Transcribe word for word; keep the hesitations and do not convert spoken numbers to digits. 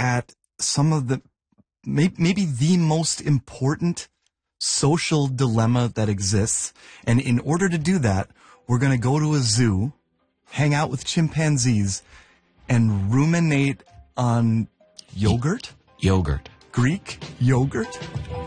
at some of the, may, maybe the most important social dilemma that exists. And in order to do that, we're going to go to a zoo, hang out with chimpanzees, and ruminate on yogurt? Yogurt. Greek yogurt?